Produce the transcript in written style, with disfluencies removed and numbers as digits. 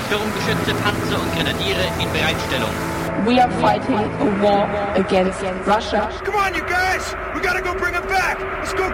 Sturmgeschütze, Panzer und Grenadiere in Bereitstellung. We are fighting a war against Russia. Come on, you guys! We gotta go bring him back! Let's go!